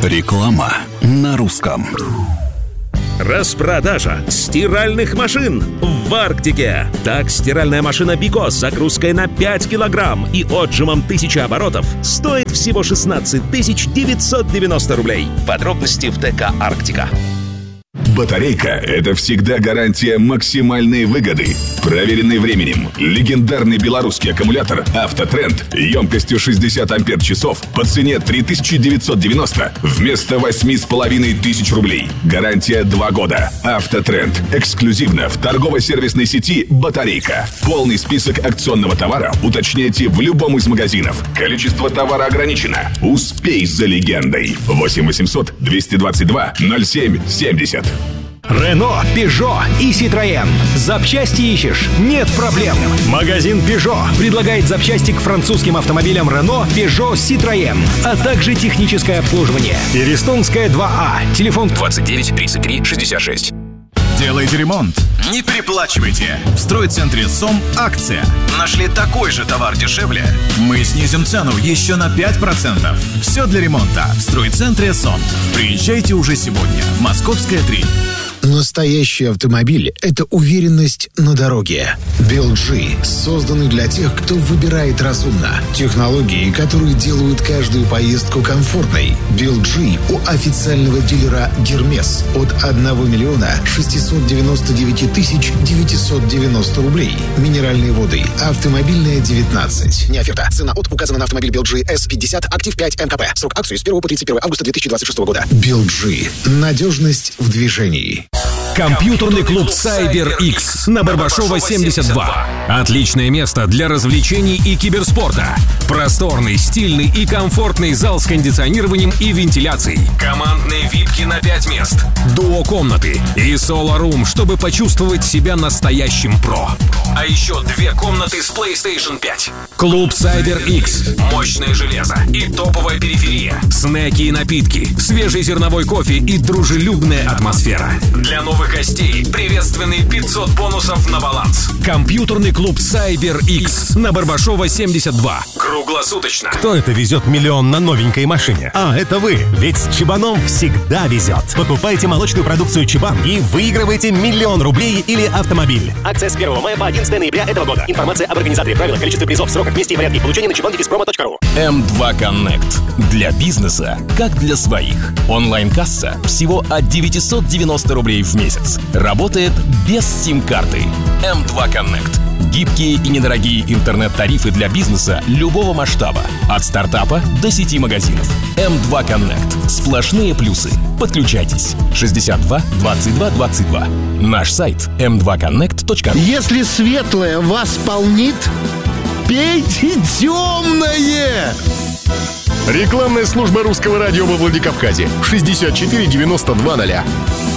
Реклама на русском. Распродажа стиральных машин в Арктике. Так, стиральная машина Бико с загрузкой на 5 килограмм и отжимом 1000 оборотов стоит всего 16 990 рублей. Подробности в ТК «Арктика». Батарейка – это всегда гарантия максимальной выгоды. Проверенный временем, легендарный белорусский аккумулятор «Автотренд» емкостью 60 ампер-часов по цене 3990 вместо 8500 рублей. Гарантия 2 года. «Автотренд» эксклюзивно в торгово-сервисной сети «Батарейка». Полный список акционного товара уточняйте в любом из магазинов. Количество товара ограничено. Успей за легендой. 8 800 222 07 70. Рено, Пежо и Citroën. Запчасти ищешь? Нет проблем. Магазин Пежо предлагает запчасти к французским автомобилям Рено, Пежо, Citroën, а также техническое обслуживание. Перестонская 2А. Телефон 29 33 66. Делайте ремонт? Не переплачивайте. В стройцентре СОМ акция. Нашли такой же товар дешевле? Мы снизим цену еще на 5%. Все для ремонта в стройцентре СОМ. Приезжайте уже сегодня. Московская 3. Настоящий автомобиль – это уверенность на дороге. BLG созданный для тех, кто выбирает разумно. Технологии, которые делают каждую поездку комфортной. BLG у официального дилера Гермес от 1 миллиона 699 тысяч 990 рублей. Минеральные воды. Автомобильная 19. Не оферта. Цена от указана на автомобиль BLG S50 Актив 5 МКП. Срок акции с 1 по 31 августа 2026 года. BLG. Надежность в движении. Компьютерный клуб CyberX на Барбашова 72. Отличное место для развлечений и киберспорта. Просторный, стильный и комфортный зал с кондиционированием и вентиляцией. Командные випки на 5 мест. Дуо-комнаты и соло-рум, чтобы почувствовать себя настоящим про. А еще 2 комнаты с PlayStation 5. Клуб CyberX. Мощное железо и топовая периферия. Снеки и напитки, свежий зерновой кофе и дружелюбная атмосфера. Для новых гостей приветственные 500 бонусов на баланс. Компьютерный клуб CyberX на Барбашова 72. Круглосуточно. Кто это везет миллион на новенькой машине? А, это вы. Ведь с Чебаном всегда везет. Покупайте молочную продукцию Чебан и выигрывайте 1 000 000 рублей или автомобиль. Акция с 1 мая по 11 ноября этого года. Информация об организаторе, правила, количестве призов, сроках, месте и порядке получения на чебан-promo.ru. М2 Connect. Для бизнеса, как для своих. Онлайн-касса всего от 990 рублей в месяц. Работает без сим-карты. М2 Connect. Гибкие и недорогие интернет-тарифы для бизнеса любого масштаба. От стартапа до сети магазинов. М2 Connect. Сплошные плюсы. Подключайтесь. 62 22 22. Наш сайт m2connect.ru. Если светлое вас полнит, пейте темное! Рекламная служба русского радио во Владикавказе. 64 92 0.